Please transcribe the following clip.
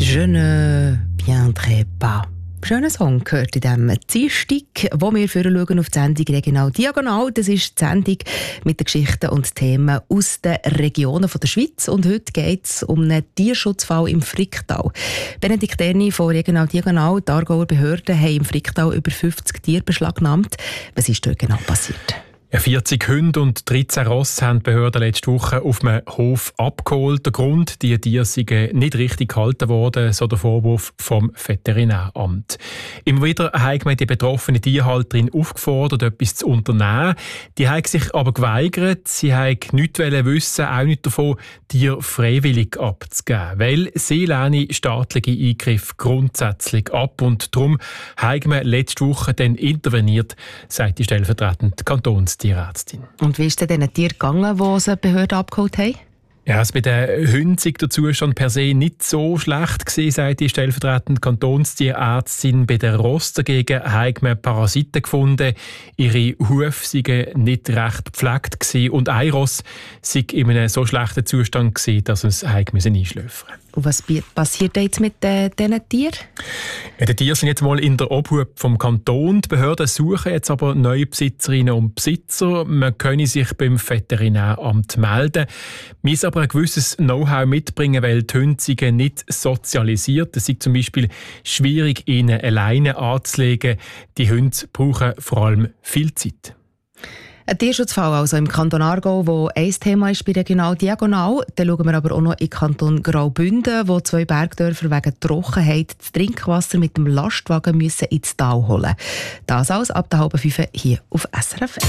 Je ne viendrai pas. Schöner Song gehört in diesem Dienstag, wo wir schauen auf die Sendung «Regional Diagonal». Das ist die Sendung mit den Geschichten und Themen aus den Regionen der Schweiz. Und heute geht es um einen Tierschutzfall im Fricktal. Benedikt Erni von «Regional Diagonal», die Aargauer Behörden haben im Fricktal über 50 Tiere beschlagnahmt. Was ist dort genau passiert? 40 Hunde und 13 Rosse haben die Behörden letzte Woche auf einem Hof abgeholt. Der Grund, die Tiere seien nicht richtig gehalten worden, so der Vorwurf vom Veterinäramt. Immer wieder haben wir die betroffene Tierhalterin aufgefordert, etwas zu unternehmen. Die haben sich aber geweigert. Sie haben nichts wissen, auch nicht davon, Tiere freiwillig abzugeben. Weil sie lehnen staatliche Eingriffe grundsätzlich ab. Und darum haben wir letzte Woche dann interveniert, sagt die stellvertretende Kantonstierärztin. Und wie ist denn diesen Tieren gegangen, die sie die Behörden abgeholt haben? Ja, also bei den Hunden sei der Zustand per se nicht so schlecht gewesen, sagt die stellvertretende Kantonstierärztin. Bei den Rossen dagegen haben wir Parasiten gefunden. Ihre Hufe seien nicht recht gepflegt gewesen. Und ein Ross sei in einem so schlechten Zustand gewesen, dass es einschläfern musste. Und was passiert jetzt mit diesen Tieren? Ja, die Tiere sind jetzt mal in der Obhut vom Kanton. Die Behörden suchen jetzt aber neue Besitzerinnen und Besitzer. Man könne sich beim Veterinäramt melden. Man muss aber ein gewisses Know-how mitbringen, weil die Hunde sind nicht sozialisiert. Es ist zum Beispiel schwierig, ihnen alleine anzulegen. Die Hunde brauchen vor allem viel Zeit. Ein Tierschutzfall also im Kanton Aargau, wo ein Thema ist bei «Regional Diagonal». Dann schauen wir aber auch noch in den Kanton Graubünden, wo 2 Bergdörfer wegen Trockenheit das Trinkwasser mit dem Lastwagen müssen ins Tal holen. Das alles ab der 4:30 hier auf SRF.